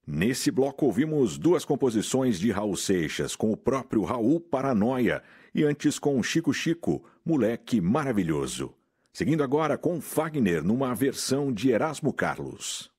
Nesse bloco ouvimos duas composições de Raul Seixas, com o próprio Raul Paranoia, e antes com Chico Chico, Moleque Maravilhoso. Seguindo agora com Fagner, numa versão de Erasmo Carlos.